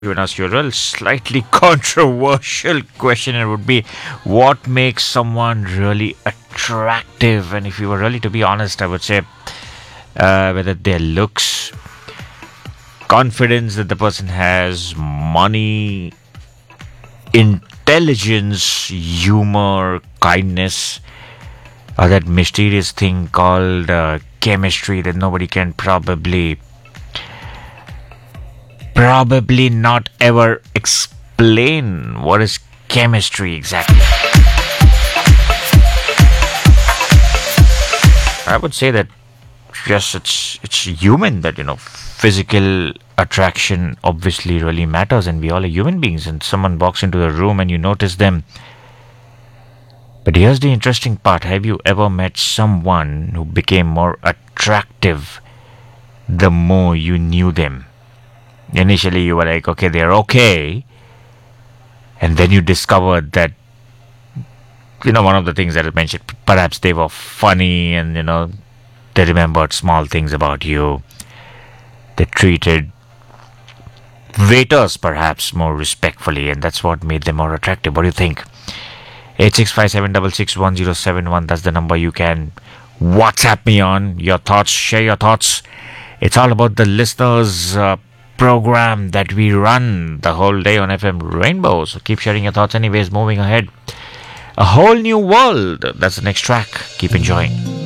Even ask you a real slightly controversial question. It would be, what makes someone really attractive? And if you were really to be honest, I would say whether their looks, confidence that the person has, money, intelligence, humor, kindness, or that mysterious thing called chemistry that nobody can probably not ever explain what is chemistry exactly. I would say that yes, it's human that physical attraction obviously really matters, and we all are human beings. And someone walks into the room and you notice them. But here's the interesting part: have you ever met someone who became more attractive the more you knew them? Initially, you were like, okay, they're okay. And then you discovered that, one of the things that I mentioned, perhaps they were funny and, they remembered small things about you. They treated waiters perhaps more respectfully, and that's what made them more attractive. What do you think? 8657661071. That's the number you can WhatsApp me on. Your thoughts, share your thoughts. It's all about the listeners' program that we run the whole day on FM Rainbow. So keep sharing your thoughts. Anyways, moving ahead. A whole new world. That's the next track. Keep enjoying.